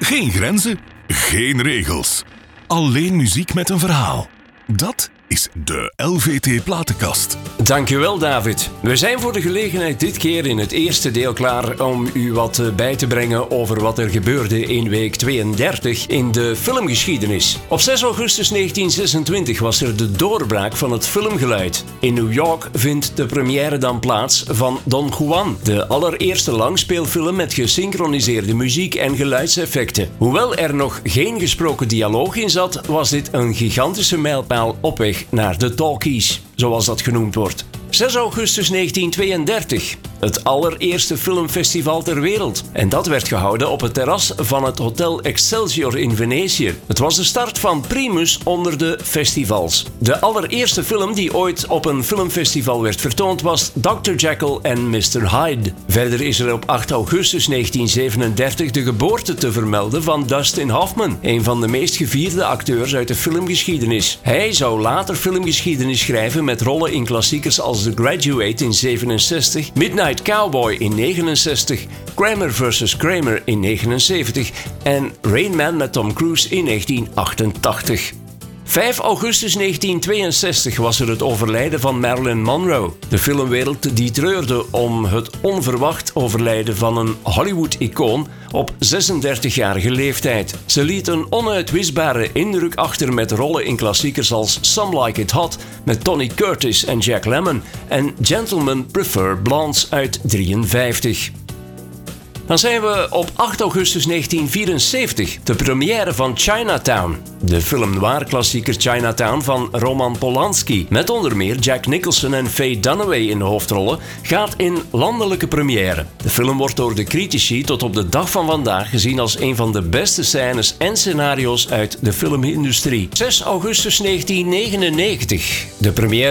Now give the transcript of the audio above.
Geen grenzen, geen regels. Alleen muziek met een verhaal. Dat is de LVT Platenkast. Dankjewel, David. We zijn voor de gelegenheid dit keer in het eerste deel klaar om u wat bij te brengen over wat er gebeurde in week 32 in de filmgeschiedenis. Op 6 augustus 1926 was er de doorbraak van het filmgeluid. In New York vindt de première dan plaats van Don Juan, de allereerste langspeelfilm met gesynchroniseerde muziek en geluidseffecten. Hoewel er nog geen gesproken dialoog in zat, was dit een gigantische mijlpaal op weg naar de talkies, zoals dat genoemd wordt. 6 augustus 1932, het allereerste filmfestival ter wereld. En dat werd gehouden op het terras van het Hotel Excelsior in Venetië. Het was de start van primus onder de festivals. De allereerste film die ooit op een filmfestival werd vertoond was Dr. Jekyll en Mr. Hyde. Verder is er op 8 augustus 1937 de geboorte te vermelden van Dustin Hoffman, een van de meest gevierde acteurs uit de filmgeschiedenis. Hij zou later filmgeschiedenis schrijven met rollen in klassiekers als The Graduate in 67, Midnight Cowboy in 69, Kramer vs. Kramer in 79 en Rain Man met Tom Cruise in 1988. 5 augustus 1962 was er het overlijden van Marilyn Monroe. De filmwereld die treurde om het onverwacht overlijden van een Hollywood-icoon op 36-jarige leeftijd. Ze liet een onuitwisbare indruk achter met rollen in klassiekers als Some Like It Hot met Tony Curtis en Jack Lemmon en Gentlemen Prefer Blondes uit 1953. Dan zijn we op 8 augustus 1974, de première van Chinatown. De film noir-klassieker Chinatown van Roman Polanski, met onder meer Jack Nicholson en Faye Dunaway in de hoofdrollen, gaat in landelijke première. De film wordt door de critici tot op de dag van vandaag gezien als een van de beste scènes en scenario's uit de filmindustrie. 6 augustus 1999, de première